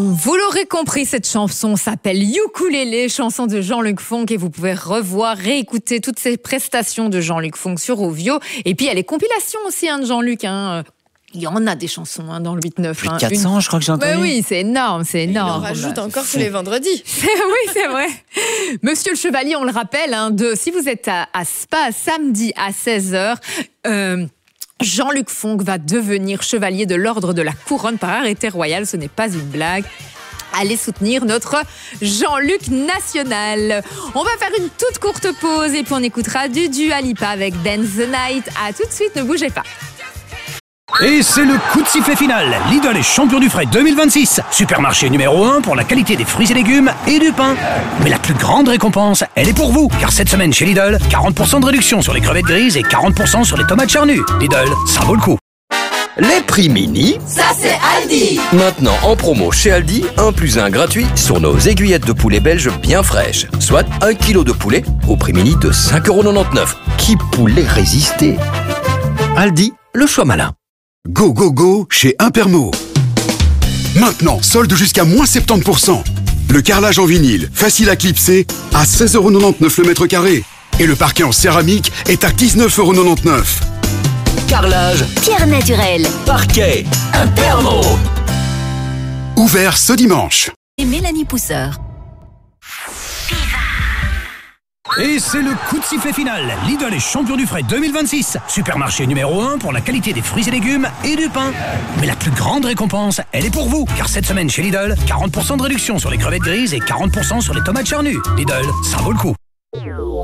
Vous l'aurez compris, cette chanson s'appelle Ukulélé, chanson de Jean-Luc Fonck, et vous pouvez revoir, réécouter toutes ces prestations de Jean-Luc Fonck sur Ovio. Et puis il y a les compilations aussi de Jean-Luc. Il y en a des chansons dans le 8-9. Plus de 400, je crois que j'ai entendu. Oui, c'est énorme, c'est énorme. On rajoute encore tous les vendredis. Oui, c'est vrai. Monsieur le Chevalier, on le rappelle, si vous êtes à Spa samedi à 16h, Jean-Luc Fonck va devenir chevalier de l'ordre de la couronne par arrêté royal. Ce n'est pas une blague. Allez soutenir notre Jean-Luc national. On va faire une toute courte pause et puis on écoutera du Dua Lipa avec Dance the Night. À tout de suite, ne bougez pas. Et c'est le coup de sifflet final. Lidl est champion du frais 2026. Supermarché numéro 1 pour la qualité des fruits et légumes et du pain. Mais la plus grande récompense, elle est pour vous. Car cette semaine chez Lidl, 40% de réduction sur les crevettes grises et 40% sur les tomates charnues. Lidl, ça vaut le coup. Les prix mini, ça c'est Aldi. Maintenant en promo chez Aldi, 1 + 1 gratuit sur nos aiguillettes de poulet belge bien fraîches. Soit 1 kg de poulet au prix mini de 5,99 €. Qui pourrait résister? Aldi, le choix malin. Go, go, go chez Impermo. Maintenant, solde jusqu'à moins 70%. Le carrelage en vinyle, facile à clipser, à 16,99 € le mètre carré. Et le parquet en céramique est à 19,99 €. Carrelage, Pierre naturelle, parquet, Impermo. Ouvert ce dimanche. et Mélanie Pousseur. Et c'est le coup de sifflet final. Lidl est champion du frais 2026. Supermarché numéro 1 pour la qualité des fruits et légumes et du pain. Mais la plus grande récompense, elle est pour vous. Car cette semaine chez Lidl, 40% de réduction sur les crevettes grises et 40% sur les tomates charnues. Lidl, ça vaut le coup.